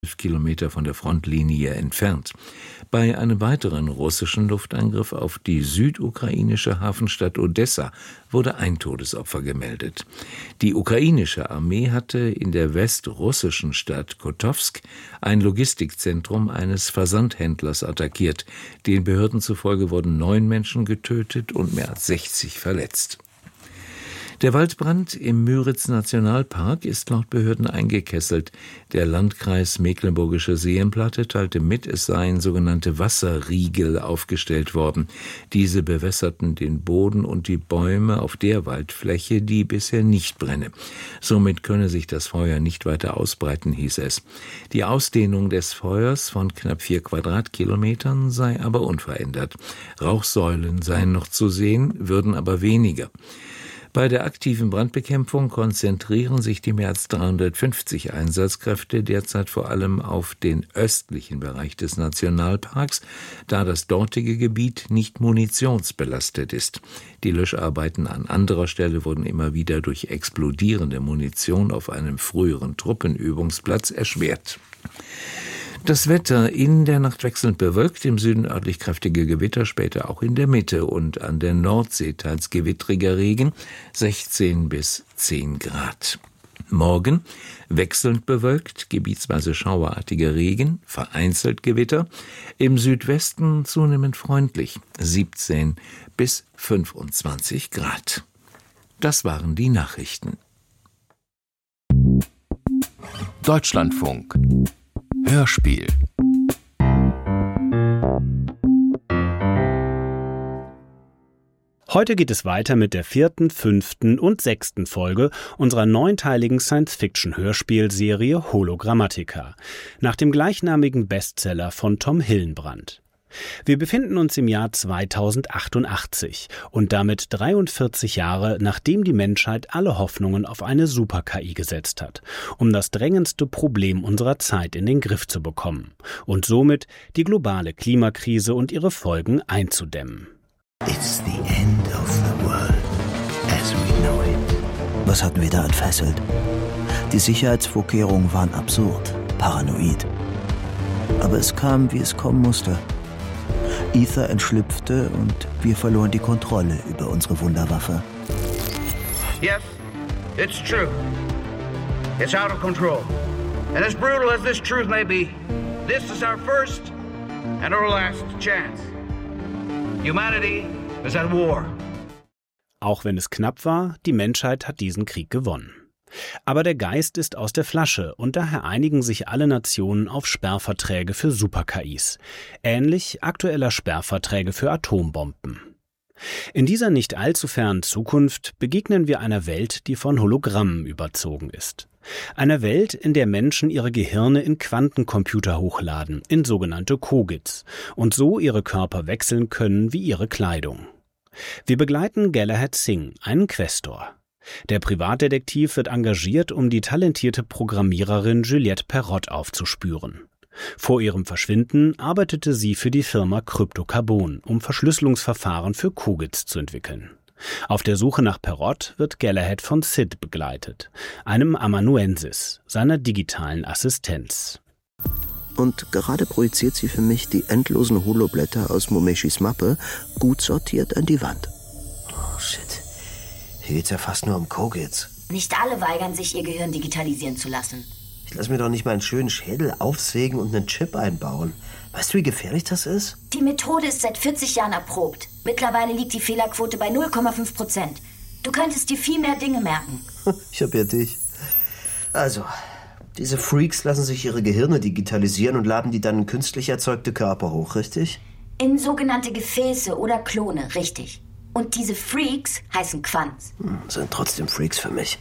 Kilometer von der Frontlinie entfernt. Bei einem weiteren russischen Luftangriff auf die südukrainische Hafenstadt Odessa wurde ein Todesopfer gemeldet. Die ukrainische Armee hatte in der westrussischen Stadt Kotowsk ein Logistikzentrum eines Versandhändlers attackiert. Den Behörden zufolge wurden 9 Menschen getötet und mehr als 60 verletzt. Der Waldbrand im Müritz-Nationalpark ist laut Behörden eingekesselt. Der Landkreis Mecklenburgische Seenplatte teilte mit, es seien sogenannte Wasserriegel aufgestellt worden. Diese bewässerten den Boden und die Bäume auf der Waldfläche, die bisher nicht brenne. Somit könne sich das Feuer nicht weiter ausbreiten, hieß es. Die Ausdehnung des Feuers von knapp 4 Quadratkilometern sei aber unverändert. Rauchsäulen seien noch zu sehen, würden aber weniger. Bei der aktiven Brandbekämpfung konzentrieren sich die mehr als 350 Einsatzkräfte derzeit vor allem auf den östlichen Bereich des Nationalparks, da das dortige Gebiet nicht munitionsbelastet ist. Die Löscharbeiten an anderer Stelle wurden immer wieder durch explodierende Munition auf einem früheren Truppenübungsplatz erschwert. Das Wetter in der Nacht wechselnd bewölkt, im Süden örtlich kräftige Gewitter, später auch in der Mitte und an der Nordsee teils gewittriger Regen, 16 bis 10 Grad. Morgen wechselnd bewölkt, gebietsweise schauerartiger Regen, vereinzelt Gewitter, im Südwesten zunehmend freundlich, 17 bis 25 Grad. Das waren die Nachrichten. Deutschlandfunk Hörspiel. Heute geht es weiter mit der 4., 5. und 6. Folge unserer 9-teiligen Science-Fiction-Hörspielserie Hologrammatica, nach dem gleichnamigen Bestseller von Tom Hillenbrand. Wir befinden uns im Jahr 2088 und damit 43 Jahre, nachdem die Menschheit alle Hoffnungen auf eine Super-KI gesetzt hat, um das drängendste Problem unserer Zeit in den Griff zu bekommen und somit die globale Klimakrise und ihre Folgen einzudämmen. It's the end of the world as we know it. Was hatten wir da entfesselt? Die Sicherheitsvorkehrungen waren absurd, paranoid. Aber es kam, wie es kommen musste. Ether entschlüpfte und wir verloren die Kontrolle über unsere Wunderwaffe. Yes, it's true. It's out of control. And as brutal as this truth may be, this is our first and our last chance. Humanity is at war. Auch wenn es knapp war, die Menschheit hat diesen Krieg gewonnen. Aber der Geist ist aus der Flasche und daher einigen sich alle Nationen auf Sperrverträge für Super-KIs, ähnlich aktueller Sperrverträge für Atombomben. In dieser nicht allzu fernen Zukunft begegnen wir einer Welt, die von Hologrammen überzogen ist. Einer Welt, in der Menschen ihre Gehirne in Quantencomputer hochladen, in sogenannte Kogits, und so ihre Körper wechseln können wie ihre Kleidung. Wir begleiten Galahad Singh, einen Questor. Der Privatdetektiv wird engagiert, um die talentierte Programmiererin Juliette Perrott aufzuspüren. Vor ihrem Verschwinden arbeitete sie für die Firma Cryptocarbon, um Verschlüsselungsverfahren für Kogits zu entwickeln. Auf der Suche nach Perrott wird Galahad von Sid begleitet, einem Amanuensis, seiner digitalen Assistenz. Und gerade projiziert sie für mich die endlosen Holoblätter aus Momeshis Mappe gut sortiert an die Wand. Oh, shit. Hier geht's ja fast nur um Kogits. Nicht alle weigern sich, ihr Gehirn digitalisieren zu lassen. Ich lass mir doch nicht mal einen schönen Schädel aufsägen und einen Chip einbauen. Weißt du, wie gefährlich das ist? Die Methode ist seit 40 Jahren erprobt. Mittlerweile liegt die Fehlerquote bei 0,5%. Du könntest dir viel mehr Dinge merken. Ich hab ja dich. Also, diese Freaks lassen sich ihre Gehirne digitalisieren und laden die dann in künstlich erzeugte Körper hoch, richtig? In sogenannte Gefäße oder Klone, richtig. Und diese Freaks heißen Quants. Sind trotzdem Freaks für mich.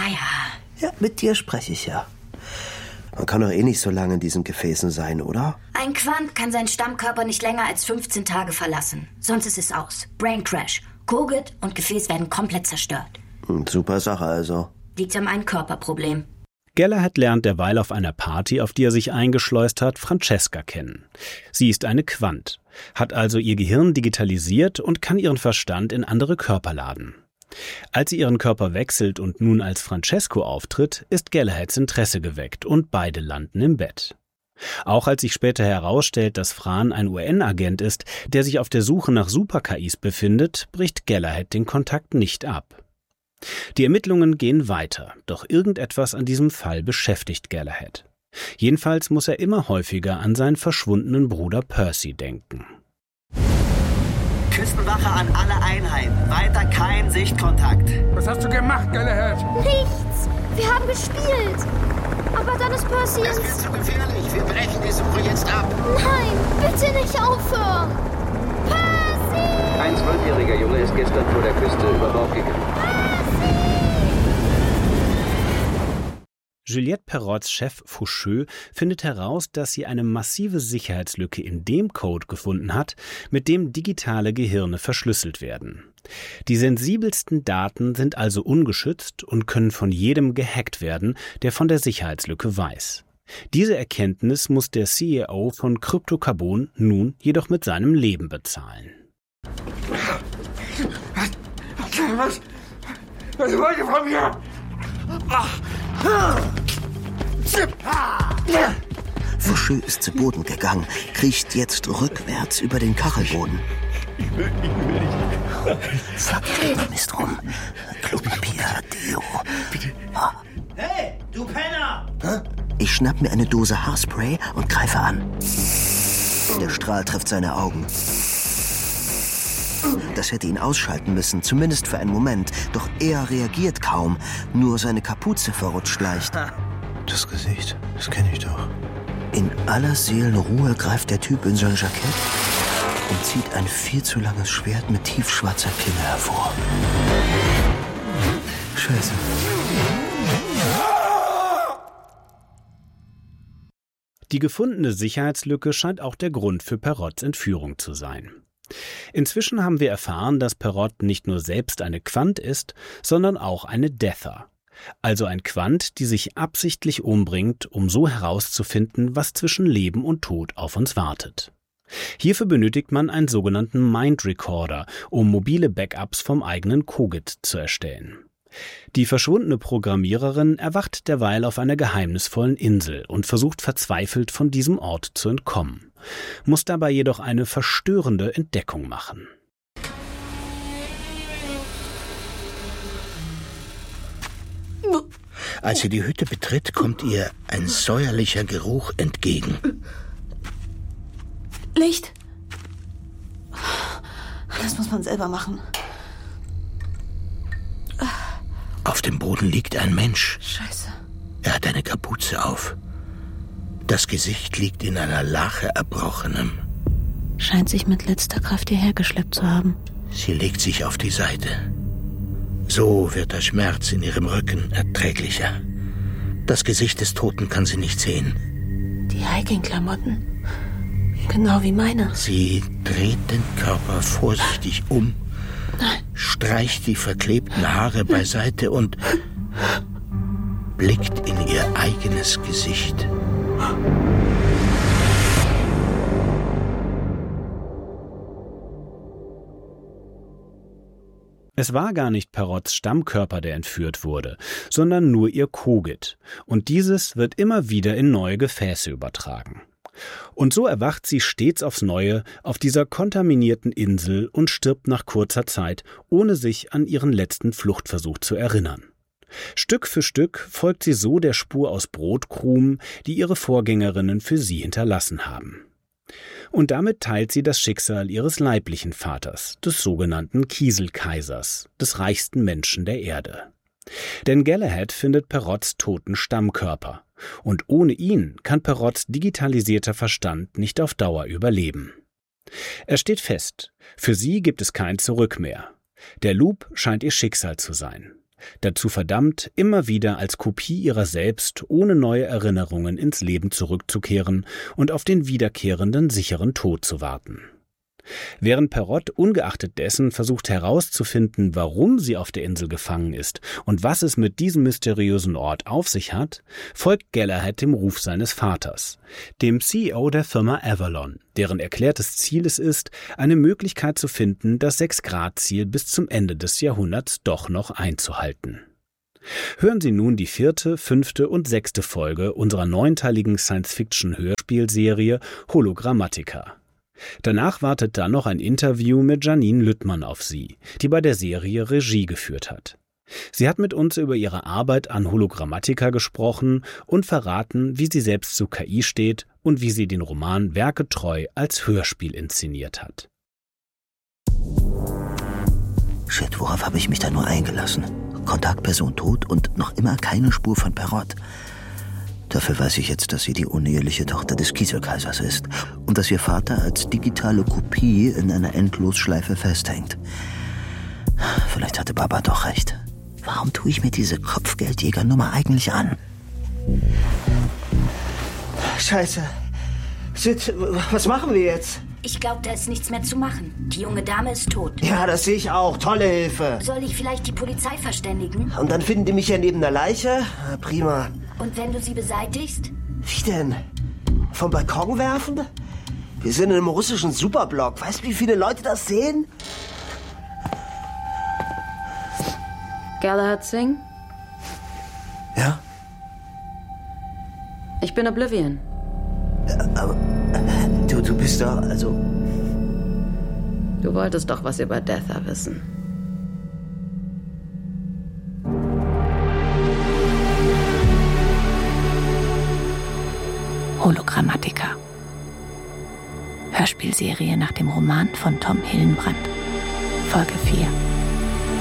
Ja. Ja, mit dir spreche ich ja. Man kann doch eh nicht so lange in diesen Gefäßen sein, oder? Ein Quant kann seinen Stammkörper nicht länger als 15 Tage verlassen. Sonst ist es aus. Brain Crash. Kogit und Gefäß werden komplett zerstört. Super Sache also. Liegt am einen Körperproblem. Galahad lernt derweil auf einer Party, auf die er sich eingeschleust hat, Francesca kennen. Sie ist eine Quant, hat also ihr Gehirn digitalisiert und kann ihren Verstand in andere Körper laden. Als sie ihren Körper wechselt und nun als Francesco auftritt, ist Galahads Interesse geweckt und beide landen im Bett. Auch als sich später herausstellt, dass Fran ein UN-Agent ist, der sich auf der Suche nach Super-KIs befindet, bricht Galahad den Kontakt nicht ab. Die Ermittlungen gehen weiter, doch irgendetwas an diesem Fall beschäftigt Galahad. Jedenfalls muss er immer häufiger an seinen verschwundenen Bruder Percy denken. Küstenwache an alle Einheiten. Weiter kein Sichtkontakt. Was hast du gemacht, Galahad? Nichts. Wir haben gespielt. Aber dann ist Percy Das wird zu gefährlich. Wir brechen die Suche jetzt ab. Nein, bitte nicht aufhören. Percy! Ein 12-jähriger Junge ist gestern vor der Küste über Bord gegangen. Juliette Perrots Chef Faucheux findet heraus, dass sie eine massive Sicherheitslücke in dem Code gefunden hat, mit dem digitale Gehirne verschlüsselt werden. Die sensibelsten Daten sind also ungeschützt und können von jedem gehackt werden, der von der Sicherheitslücke weiß. Diese Erkenntnis muss der CEO von Crypto-Carbon nun jedoch mit seinem Leben bezahlen. Was wollt ihr von mir? Faucheux ist zu Boden gegangen, kriecht jetzt rückwärts über den Kachelboden. Ich will nicht. Vergräben ist rum. Klopapier, Deo. Bitte. Hey, du Penner! Ich schnapp mir eine Dose Haarspray und greife an. Der Strahl trifft seine Augen. Das hätte ihn ausschalten müssen, zumindest für einen Moment. Doch er reagiert kaum. Nur seine Kapuze verrutscht leicht. Das Gesicht, das kenne ich doch. In aller Seelenruhe greift der Typ in sein Jackett und zieht ein viel zu langes Schwert mit tiefschwarzer Klinge hervor. Scheiße. Die gefundene Sicherheitslücke scheint auch der Grund für Perrots Entführung zu sein. Inzwischen haben wir erfahren, dass Perrot nicht nur selbst eine Quant ist, sondern auch eine Dether. Also ein Quant, die sich absichtlich umbringt, um so herauszufinden, was zwischen Leben und Tod auf uns wartet. Hierfür benötigt man einen sogenannten Mind Recorder, um mobile Backups vom eigenen Kogit zu erstellen. Die verschwundene Programmiererin erwacht derweil auf einer geheimnisvollen Insel und versucht verzweifelt von diesem Ort zu entkommen, muss dabei jedoch eine verstörende Entdeckung machen. Als sie die Hütte betritt, kommt ihr ein säuerlicher Geruch entgegen. Licht. Das muss man selber machen. Auf dem Boden liegt ein Mensch. Scheiße. Er hat eine Kapuze auf. Das Gesicht liegt in einer Lache Erbrochenem. Scheint sich mit letzter Kraft hierher geschleppt zu haben. Sie legt sich auf die Seite. So wird der Schmerz in ihrem Rücken erträglicher. Das Gesicht des Toten kann sie nicht sehen. Die Hiking-Klamotten. Genau wie meine. Sie dreht den Körper vorsichtig um. Nein. Streicht die verklebten Haare beiseite und blickt in ihr eigenes Gesicht. Es war gar nicht Perrots Stammkörper, der entführt wurde, sondern nur ihr Kogit. Und dieses wird immer wieder in neue Gefäße übertragen. Und so erwacht sie stets aufs Neue auf dieser kontaminierten Insel und stirbt nach kurzer Zeit, ohne sich an ihren letzten Fluchtversuch zu erinnern. Stück für Stück folgt sie so der Spur aus Brotkrumen, die ihre Vorgängerinnen für sie hinterlassen haben. Und damit teilt sie das Schicksal ihres leiblichen Vaters, des sogenannten Kieselkaisers, des reichsten Menschen der Erde. Denn Galahad findet Perrots toten Stammkörper. Und ohne ihn kann Perrots digitalisierter Verstand nicht auf Dauer überleben. Er steht fest, für sie gibt es kein Zurück mehr. Der Loop scheint ihr Schicksal zu sein. Dazu verdammt, immer wieder als Kopie ihrer selbst ohne neue Erinnerungen ins Leben zurückzukehren und auf den wiederkehrenden sicheren Tod zu warten. Während Perrot ungeachtet dessen versucht herauszufinden, warum sie auf der Insel gefangen ist und was es mit diesem mysteriösen Ort auf sich hat, folgt Galahad dem Ruf seines Vaters, dem CEO der Firma Avalon, deren erklärtes Ziel es ist, eine Möglichkeit zu finden, das 6-Grad-Ziel bis zum Ende des Jahrhunderts doch noch einzuhalten. Hören Sie nun die 4., 5. und 6. Folge unserer 9-teiligen Science-Fiction-Hörspielserie Hologrammatica. Danach wartet dann noch ein Interview mit Janine Lüttmann auf Sie, die bei der Serie Regie geführt hat. Sie hat mit uns über ihre Arbeit an Hologrammatica gesprochen und verraten, wie sie selbst zu KI steht und wie sie den Roman werketreu als Hörspiel inszeniert hat. Shit, worauf habe ich mich da nur eingelassen? Kontaktperson tot und noch immer keine Spur von Perrott. Dafür weiß ich jetzt, dass sie die uneheliche Tochter des Kieselkaisers ist und dass ihr Vater als digitale Kopie in einer Endlosschleife festhängt. Vielleicht hatte Baba doch recht. Warum tue ich mir diese Kopfgeldjägernummer eigentlich an? Scheiße. Sid, was machen wir jetzt? Ich glaube, da ist nichts mehr zu machen. Die junge Dame ist tot. Ja, das sehe ich auch. Tolle Hilfe. Soll ich vielleicht die Polizei verständigen? Und dann finden die mich ja neben der Leiche? Prima. Und wenn du sie beseitigst? Wie denn? Vom Balkon werfen? Wir sind in einem russischen Superblock. Weißt du, wie viele Leute das sehen? Galahad Singh? Ja? Ich bin Oblivion. Aber du bist doch, also... Du wolltest doch was über Detha wissen. Hologrammatica. Hörspielserie nach dem Roman von Tom Hillenbrand. Folge 4.